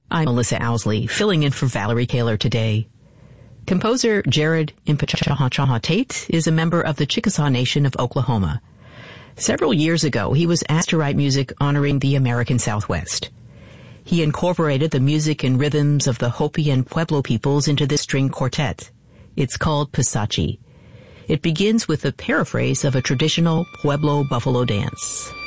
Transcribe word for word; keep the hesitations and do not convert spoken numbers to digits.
I'm Melissa Owsley, filling in for Valerie Kaler today. Composer Jared Impichahachahah Tate is a member of the Chickasaw Nation of Oklahoma. Several years ago, he was asked to write music honoring the American Southwest. He incorporated the music and rhythms of the Hopi and Pueblo peoples into this string quartet. It's called Pisachi. It begins with a paraphrase of a traditional Pueblo buffalo dance.